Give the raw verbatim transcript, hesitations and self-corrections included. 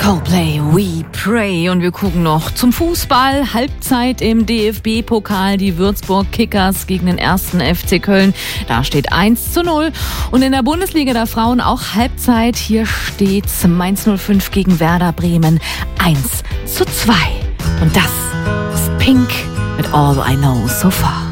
Coldplay, We Pray. Und wir gucken noch zum Fußball. Halbzeit im D F B-Pokal. Die Würzburg Kickers gegen den ersten F C Köln. Da steht eins zu null. Und in der Bundesliga der Frauen auch Halbzeit. Hier steht Mainz null fünf gegen Werder Bremen eins zu zwei. Und das ist Pink mit All I Know So Far.